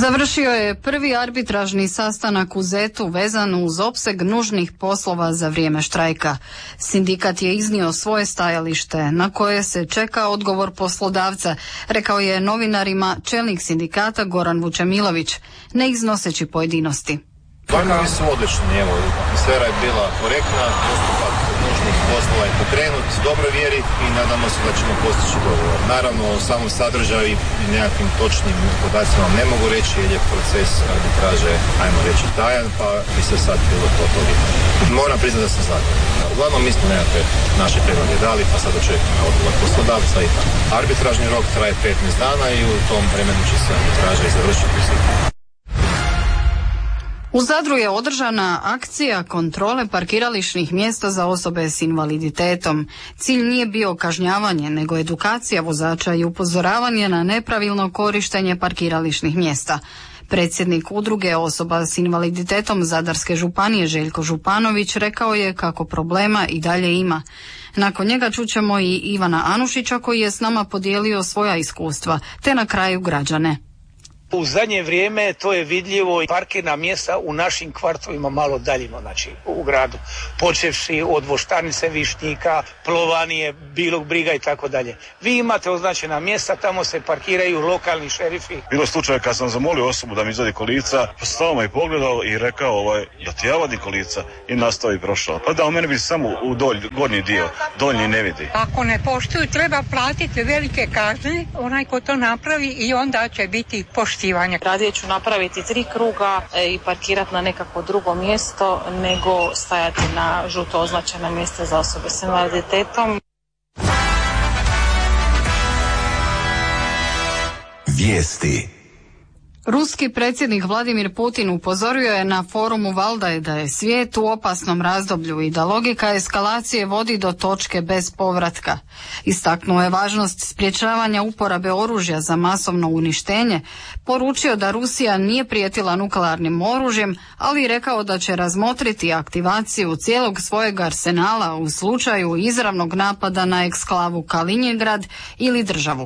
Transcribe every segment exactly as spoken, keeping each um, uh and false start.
Završio je prvi arbitražni sastanak u Zetu vezan uz opseg nužnih poslova za vrijeme štrajka. Sindikat je iznio svoje stajalište na koje se čeka odgovor poslodavca, rekao je novinarima čelnik sindikata Goran Vučemilović, ne iznoseći pojedinosti. Pojmovi su odlični, evo, atmosfera je bila korektna, postupak nužnih poslova je pokrenut u dobroj vjeri i nadamo se da ćemo postići dogovor. Naravno, o samom sadržaju i nekakvim točnim podacima ne mogu reći jer je proces arbitraže, ajmo reći, tajan, pa bi se sad bilo to to vidjeti. Moram priznati da sam zadovoljan. Uglavnom mi smo nekakve naše prijedloge dali, pa sad očekujemo odgovor poslodavca i tako. Arbitražni rok traje petnaest dana i u tom vremenu će se arbitraža i završiti. U Zadru je održana akcija kontrole parkirališnih mjesta za osobe s invaliditetom. Cilj nije bio kažnjavanje, nego edukacija vozača i upozoravanje na nepravilno korištenje parkirališnih mjesta. Predsjednik udruge osoba s invaliditetom Zadarske županije Željko Županović rekao je kako problema i dalje ima. Nakon njega čućemo i Ivana Anušića koji je s nama podijelio svoja iskustva, te na kraju građane. U zadnje vrijeme to je vidljivo i parkirna mjesta u našim kvartovima malo daljimo, znači u gradu, počevši od Voštanice, Višnjika, Plovanije, Bilog Briga i tako dalje. Vi imate označena mjesta, tamo se parkiraju lokalni šerifi. Bilo slučaje kad sam zamolio osobu da mi izvadi kolica, stao me i pogledao i rekao ovaj, da ti ja vadim kolica i nastao i prošao. Pa da, u mene bi samo u dolj, gornji dio, donji ne vidi. Ako ne poštuju, treba platiti velike kazne, onaj ko to napravi i onda će biti poštivanje. Radije ću napraviti tri kruga i parkirati na nekako drugo mjesto nego stajati na žuto označena mjesta za osobe s invaliditetom. Vijesti. Ruski predsjednik Vladimir Putin upozorio je na forumu Valdaj da je svijet u opasnom razdoblju i da logika eskalacije vodi do točke bez povratka. Istaknuo je važnost sprječavanja uporabe oružja za masovno uništenje, poručio da Rusija nije prijetila nuklearnim oružjem, ali i rekao da će razmotriti aktivaciju cijelog svojeg arsenala u slučaju izravnog napada na eksklavu Kaliningrad ili državu.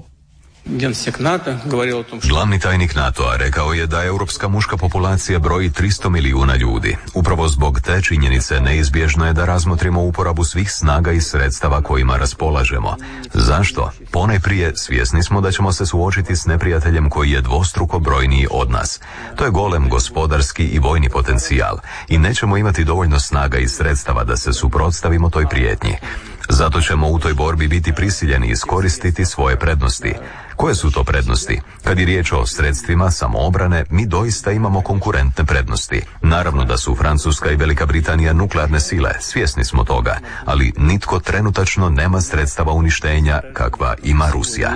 Glavni tajnik NATO-a rekao je da europska muška populacija broji tristo milijuna ljudi. Upravo zbog te činjenice neizbježno je da razmotrimo uporabu svih snaga i sredstava kojima raspolažemo. Zašto? Ponajprije svjesni smo da ćemo se suočiti s neprijateljem koji je dvostruko brojniji od nas. To je golem gospodarski i vojni potencijal i nećemo imati dovoljno snaga i sredstava da se suprotstavimo toj prijetnji. Zato ćemo u toj borbi biti prisiljeni iskoristiti svoje prednosti. Koje su to prednosti? Kad je riječ o sredstvima samoobrane, mi doista imamo konkurentne prednosti. Naravno da su Francuska i Velika Britanija nuklearne sile, svjesni smo toga, ali nitko trenutačno nema sredstava uništenja kakva ima Rusija.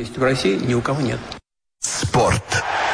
Sport.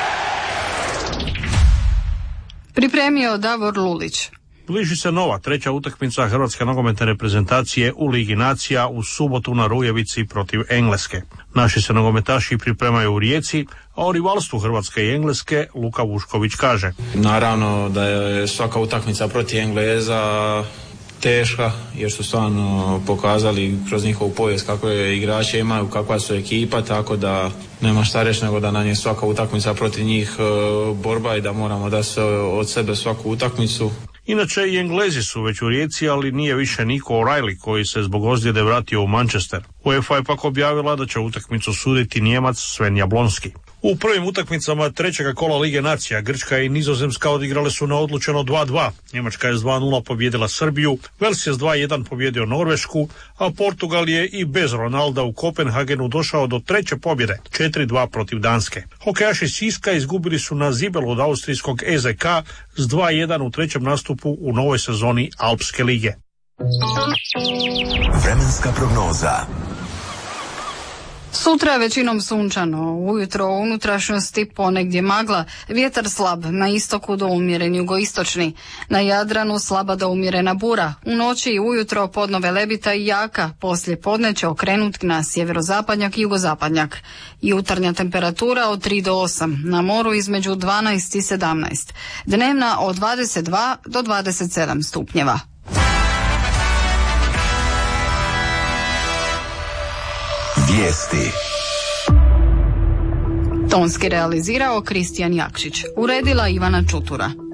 Pripremio Davor Lulić. Bliži se nova treća utakmica hrvatske nogometne reprezentacije u Ligi nacija u subotu na Rujevici protiv Engleske. Naši se nogometaši pripremaju u Rijeci, a o rivalstvu Hrvatske i Engleske Luka Vušković kaže: Naravno da je svaka utakmica protiv Engleza teška, jer su stvarno pokazali kroz njihovu povijest kakve igrače imaju, kakva su ekipa, tako da nema šta reći nego da nam je svaka utakmica protiv njih borba i da moramo da se od sebe svaku utakmicu. Inače i Englezi su već u Rijeci, ali nije više Nico O'Reilly koji se zbog ozljede vratio u Manchester. UEFA je pak objavila da će utakmicu suditi Nijemac Sven Jablonski. U prvim utakmicama trećega kola Lige nacija Grčka i Nizozemska odigrale su na odlučeno dva dva. Njemačka je s dva nula pobjedila Srbiju, Vels je s dva jedan pobjedio Norvešku, a Portugal je i bez Ronalda u Kopenhagenu došao do treće pobjede, četiri dva protiv Danske. Hokejaši Siska izgubili su na Zibelu od austrijskog E Z K s dva jedan u trećem nastupu u novoj sezoni Alpske lige. Vremenska prognoza. Sutra je većinom sunčano, ujutro u unutrašnjosti ponegdje magla, vjetar slab, na istoku do umjeren jugoistočni, na Jadranu slaba do umjerena bura, u noći i ujutro podnove lebita i jaka, poslije podne će okrenuti na sjeverozapadnjak i jugozapadnjak. Jutarnja temperatura od tri do osam, na moru između dvanaest i sedamnaest, dnevna od dvadeset dva do dvadeset sedam stupnjeva. Vijesti. Tonski realizirao Kristijan Jakšić, uredila Ivana Čutura.